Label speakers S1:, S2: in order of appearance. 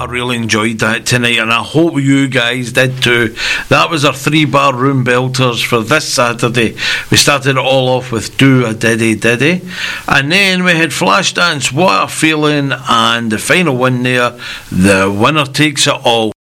S1: really enjoyed that tonight, and I hope you guys did too. That was our 3-bar room belters for this Saturday. We started it all off with Do a Diddy Diddy, and then we had Flashdance, What a Feeling, and the final one there, The Winner Takes It All.